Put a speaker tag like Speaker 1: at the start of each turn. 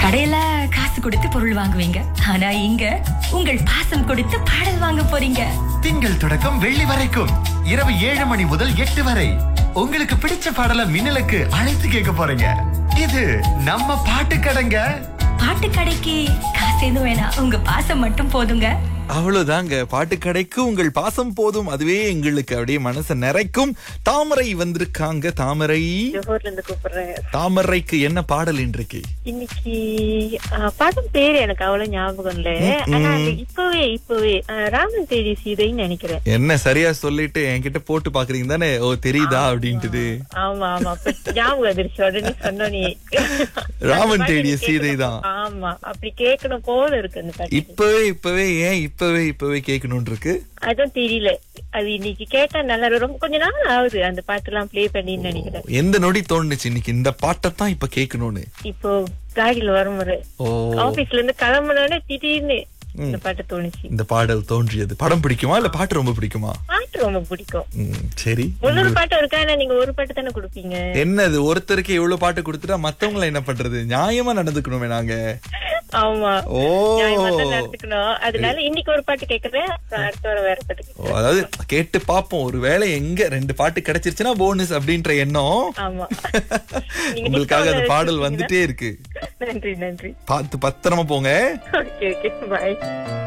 Speaker 1: கடையில காசு கொடுத்து பொருள் வாங்குவீங்க, ஆனா இங்க உங்கள் பாசம் கொடுத்து பாடல் வாங்க போறீங்க.
Speaker 2: திங்கள் தொடக்கம் வெள்ளி வரைக்கும் இரவு 7 மணி முதல் 8 வரை உங்களுக்கு பிடிச்ச பாடலை மின்னலுக்கு அழைத்து கேட்க போறீங்க. இது நம்ம பாட்டு கடைங்க.
Speaker 1: பாட்டு கடைக்கு காசு எதுவும் வேணாம், உங்க பாசம் மட்டும் போதுங்க.
Speaker 3: அவ்வளவுதாங்க. பாட்டு கடைக்கு உங்கள் பாசம் போதும், அதுவே எங்களுக்கு அப்படியே மனசை நிறைக்கும். தாமரை வந்திருக்காங்க. தாமரை,
Speaker 4: ஜோஹர்ல இருந்து கூப்பிடுறேன்.
Speaker 3: தாமரைக்கு என்ன பாடல் இன்றைக்கு?
Speaker 4: இன்னைக்கு படம் பேரு எனக்கு அவ்வளவு ஞாபகம் இல்ல. ஆனா அது இப்பவே ராமன் தேடி சீதைன்னு நினைக்கிறேன்.
Speaker 3: என்ன சரியா சொல்லிட்டு என்கிட்ட போட்டு பாக்குறீங்க தானே? ஓ தெரியுதா அப்படின்ட்டு.
Speaker 4: ஆமா ஆமா, ஞாபகம் வந்துருச்சு உடனே சொன்னோனே.
Speaker 3: ராமன் தேடிய சீதை தான்.
Speaker 4: ஆமா, அப்படி கேட்கணும் போல இருக்கு அந்த பாட்டு.
Speaker 3: இப்பவே ஏன் இப்பவே கேட்கணும் இருக்கு?
Speaker 4: அதுவும் தெரியல. அது இன்னைக்கு கேட்டா நல்லா ரொம்ப கொஞ்ச நாள் ஆகுது அந்த பாட்டு எல்லாம் பிளே பண்ணின்னு நினைக்கிறேன்.
Speaker 3: எந்த நொடி தோணுச்சு இன்னைக்கு இந்த பாட்டத்தான் இப்ப கேட்கணும்னு?
Speaker 4: இப்போ காடியில வரும்போது ஆபீஸ்ல இருந்து கிளம்புனோடனே திடீர்னு இந்த பாட்டு தோணுச்சு.
Speaker 3: இந்த பாடல் தோன்றியது. படம் பிடிக்குமா இல்ல பாட்டு ரொம்ப பிடிக்குமா?
Speaker 4: பாட்டு ரொம்ப பிடிக்கும்.
Speaker 3: சரி,
Speaker 4: இன்னொரு பாட்டு இருக்கா? நீங்க ஒரு பாட்டு தானே கொடுப்பீங்க.
Speaker 3: என்னது ஒருத்தருக்கு எவ்வளவு பாட்டு கொடுத்துட்டா மத்தவங்களை என்ன பண்றது? நியாயமா நடந்துக்கணுமே நாங்க.
Speaker 4: ஆமா,
Speaker 3: ஓ
Speaker 4: நடந்துக்கணும். அதனால இன்னைக்கு ஒரு பாட்டு கேக்குறேன், அடுத்த வாரம் வேற பாட்டு.
Speaker 3: அதாவது கேட்டு பாப்போம், ஒருவேளை எங்க 2 பாட்டு கிடைச்சிருச்சுன்னா போனஸ் அப்படின்ற எண்ணம்.
Speaker 4: ஆமா,
Speaker 3: உங்களுக்காக அந்த பாடல் வந்துட்டே இருக்கு.
Speaker 4: நன்றி நன்றி.
Speaker 3: பார்த்து பத்திரமா போங்க.
Speaker 4: Okay okay, by.